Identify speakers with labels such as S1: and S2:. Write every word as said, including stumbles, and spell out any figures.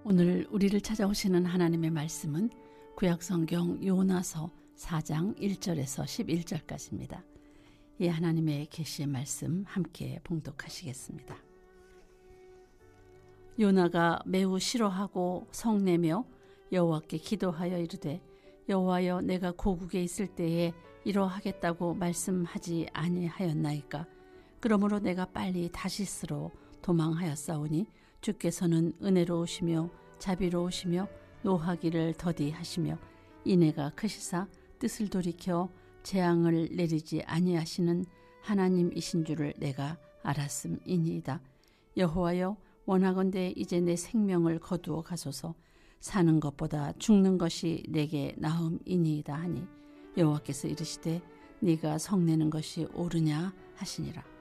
S1: 오늘 우리를 찾아오시는 하나님의 말씀은 구약성경 요나서 사 장 일 절에서 십일 절까지입니다. 이 하나님의 계시의 말씀 함께 봉독하시겠습니다. 요나가 매우 싫어하고 성내며 여호와께 기도하여 이르되 여호와여, 내가 고국에 있을 때에 이러하겠다고 말씀하지 아니하였나이까? 그러므로 내가 빨리 다시스로 도망하였사오니 주께서는 은혜로우시며 자비로우시며 노하기를 더디하시며 인애가 크시사 뜻을 돌이켜 재앙을 내리지 아니하시는 하나님이신 줄을 내가 알았음이니이다. 여호와여, 원하건대 이제 내 생명을 거두어 가소서. 사는 것보다 죽는 것이 내게 나음이니이다 하니 여호와께서 이르시되 네가 성내는 것이 옳으냐 하시니라.